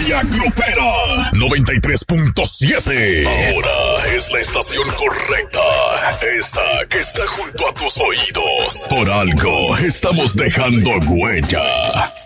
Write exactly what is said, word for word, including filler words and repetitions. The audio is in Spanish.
Histeria Grupera noventa y tres punto siete. Ahora es la estación correcta. Esa que está junto a tus oídos. Por algo estamos dejando huella.